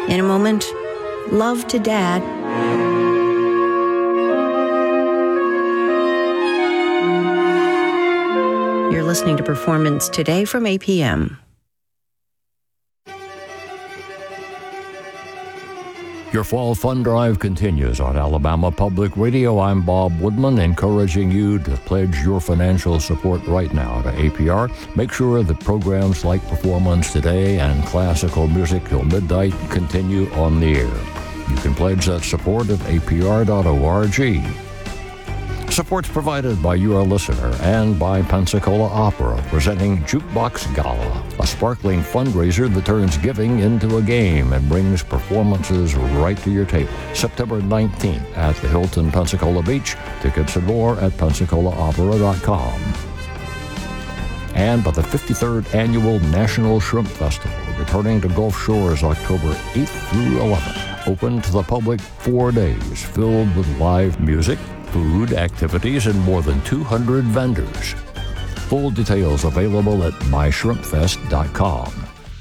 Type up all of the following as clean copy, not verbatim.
In a moment, love to Dad. You're listening to Performance Today from APM. Your fall fund drive continues on Alabama Public Radio. I'm Bob Woodman, encouraging you to pledge your financial support right now to APR. Make sure that programs like Performance Today and Classical Music Till Midnight continue on the air. You can pledge that support at apr.org. Support's provided by your listener and by Pensacola Opera, presenting Jukebox Gala, a sparkling fundraiser that turns giving into a game and brings performances right to your table. September 19th at the Hilton Pensacola Beach. Tickets and more at PensacolaOpera.com. And by the 53rd Annual National Shrimp Festival, returning to Gulf Shores October 8th through 11th. Open to the public 4 days, filled with live music, food, activities, and more than 200 vendors. Full details available at myshrimpfest.com.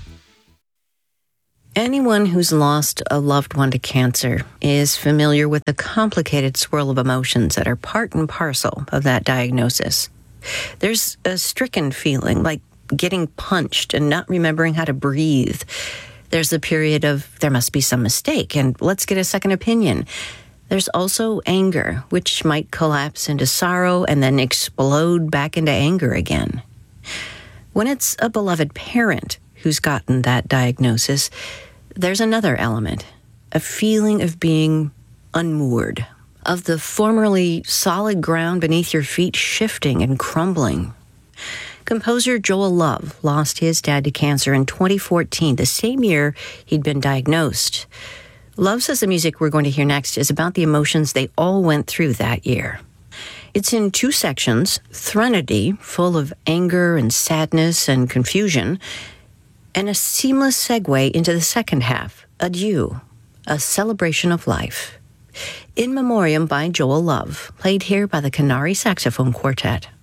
Anyone who's lost a loved one to cancer is familiar with the complicated swirl of emotions that are part and parcel of that diagnosis. There's a stricken feeling, like getting punched and not remembering how to breathe. There's the period of, there must be some mistake, and let's get a second opinion. There's also anger, which might collapse into sorrow and then explode back into anger again. When it's a beloved parent who's gotten that diagnosis, there's another element, a feeling of being unmoored, of the formerly solid ground beneath your feet shifting and crumbling. Composer Joel Love lost his dad to cancer in 2014, the same year he'd been diagnosed. Love says the music we're going to hear next is about the emotions they all went through that year. It's in 2 sections, Threnody, full of anger and sadness and confusion, and a seamless segue into the second half, Adieu, a celebration of life. In Memoriam by Joel Love, played here by the Canary Saxophone Quartet.